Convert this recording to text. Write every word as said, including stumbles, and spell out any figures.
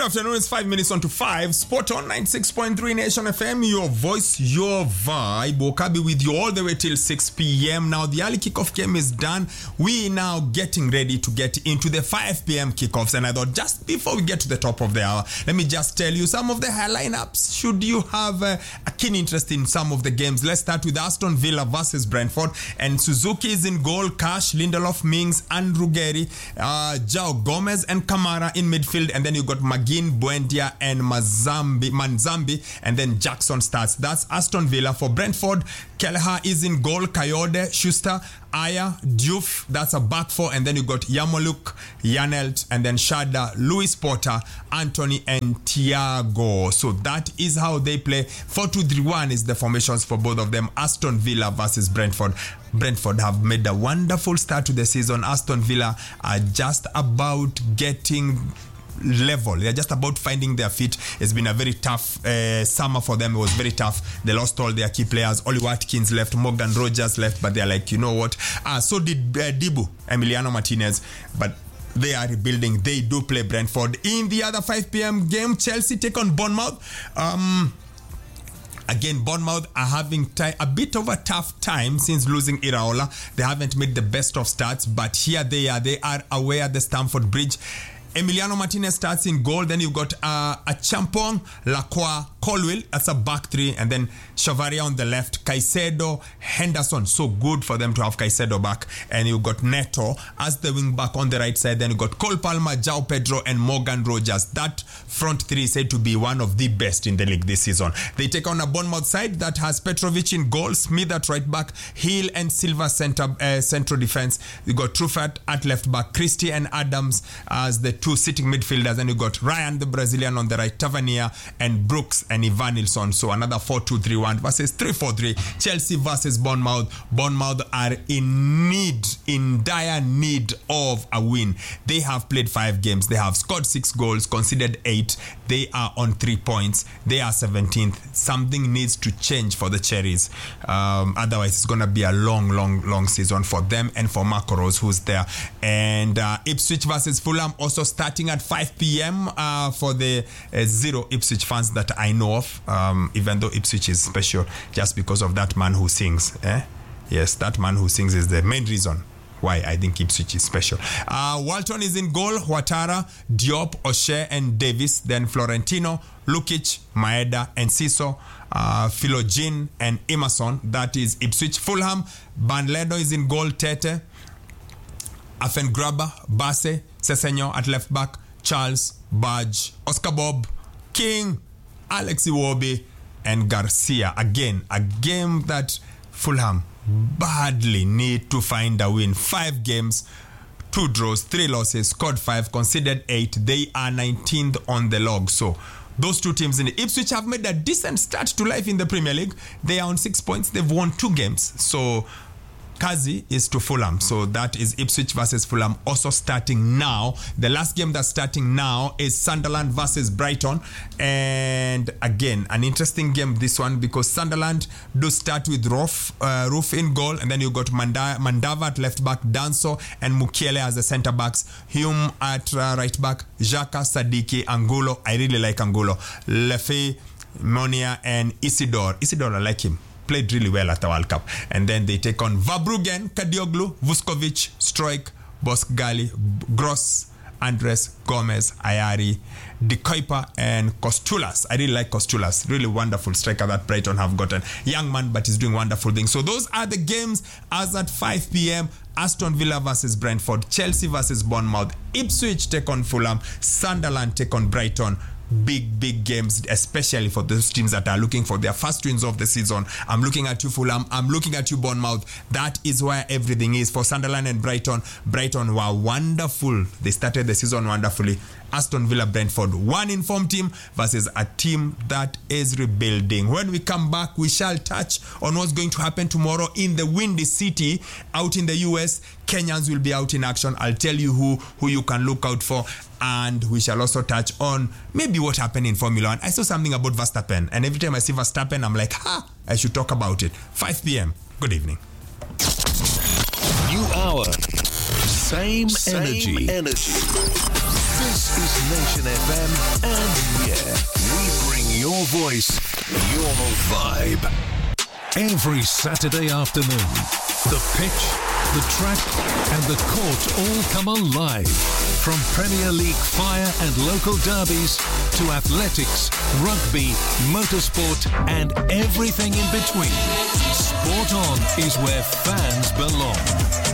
afternoon, it's five minutes on to five. Spot on ninety-six point three Nation F M, your voice, your vibe. Wakabi with you all the way till six p.m. Now, the early kickoff game is done. We now getting ready to get into the five p.m. kickoffs. And I thought just before we get to the top of the hour, let me just tell you some of the high lineups. Should you have uh, a keen interest in some of the games, let's start with Aston Villa versus Brentford. And Suzuki is in goal, Cash, Lindelof, Mings, Andrew Gary, uh, João Gomez and Kamara in midfield. And then you got McGinn, Buendia and Mazambi, Manzambi, and then Jackson starts. That's Aston Villa. For Brentford, Kelleher is in goal, Kayode, Schuster, Aya, Diouf. That's a back four. And then you got Yarmolenko, Janelt, and then Shada, Lewis Potter, Anthony, and Thiago. So that is how they play. four two three one is the formations for both of them. Aston Villa versus Brentford. Brentford have made a wonderful start to the season. Aston Villa are just about getting level. They're just about finding their feet. It's been a very tough uh, summer for them. It was very tough. They lost all their key players. Oli Watkins left, Morgan Rogers left, but they're like, you know what? Uh, so did uh, Dibu, Emiliano Martinez, but they are rebuilding. They do play Brentford. In the other five p.m. game, Chelsea take on Bournemouth. Um... Again, Bournemouth are having t- a bit of a tough time since losing Iraola. They haven't made the best of starts, but here they are. They are away at the Stamford Bridge. Emiliano Martinez starts in goal. Then you've got uh, a Champong, Lacroix, Colwill. That's a back three. And then Chavaria on the left. Caicedo, Henderson. So good for them to have Caicedo back. And you've got Neto as the wing back on the right side. Then you've got Cole Palmer, João Pedro, and Morgan Rogers. That front three is said to be one of the best in the league this season. They take on a Bournemouth side that has Petrovic in goal, Smith at right back, Hill and Silva center, uh, central defense. You got Truffert at left back, Christie and Adams as the two sitting midfielders. And you got Ryan, the Brazilian, on the right, Tavernier and Brooks and Ivan Nilsson. So another four two three one versus three four three. Chelsea versus Bournemouth. Bournemouth are in need, in dire need of a win. They have played five games. They have scored six goals, conceded eight. They are on three points. They are seventeenth. Something needs to change for the Cherries. Um, otherwise, it's going to be a long, long, long season for them and for Marco Rose, who's there. And uh, Ipswich versus Fulham also starting at five p.m. Uh, for the uh, zero Ipswich fans that I know of. Um, even though Ipswich is special just because of that man who sings. Eh? Yes, that man who sings is the main reason why I think Ipswich is special. Uh, Walton is in goal. Ouattara, Diop, O'Shea, and Davis. Then Florentino, Lukic, Maeda, and Siso, uh, Philogene, and Emerson. That is Ipswich. Fulham, Banledo is in goal. Tete, Affengraba, Basse, Sessegnon at left back, Charles, Badge, Oscar Bob, King, Alex Iwobi, and Garcia. Again, a game that Fulham badly need to find a win. Five games, two draws, three losses, scored five, conceded eight. They are nineteenth on the log. So those two teams in the Ipswich have made a decent start to life in the Premier League. They are on six points. They've won two games. So Kazi is to Fulham. So that is Ipswich versus Fulham also starting now. The last game that's starting now is Sunderland versus Brighton. And again, an interesting game, this one, because Sunderland do start with Roof, uh, Roof in goal. And then you got Manda- Mandava at left back, Danso and Mukiele as the centre backs. Hume at uh, right back, Xhaka, Sadiki, Angulo. I really like Angulo. Lefebvre, Monia and Isidore. Isidore, I like him. Played really well at the World Cup. And then they take on Verbruggen, Kadioglu, Vuskovic, Struijk, Bosgali, Gross, Andres, Gomez, Ayari, De Kuyper, and Kostulas. I really like Kostulas. Really wonderful striker that Brighton have gotten. Young man, but he's doing wonderful things. So those are the games as at five p.m. Aston Villa versus Brentford, Chelsea versus Bournemouth, Ipswich take on Fulham, Sunderland take on Brighton. Big, big games, especially for those teams that are looking for their first wins of the season. I'm looking at you, Fulham. I'm looking at you, Bournemouth. That is where everything is. For Sunderland and Brighton, Brighton were wonderful. They started the season wonderfully. Aston Villa, Brentford, one informed team versus a team that is rebuilding. When we come back, we shall touch on what's going to happen tomorrow in the Windy City out in the U S. Kenyans will be out in action. I'll tell you who, who you can look out for. And we shall also touch on maybe what happened in Formula One. I saw something about Verstappen. And every time I see Verstappen, I'm like, ha, I should talk about it. five p.m. Good evening. New hour. Same, Same energy. energy. This is Nation F M and Your voice, your vibe. Every Saturday afternoon, the pitch, the track and the court all come alive. From Premier League fire and local derbies to athletics, rugby, motorsport and everything in between. Sport On is where fans belong.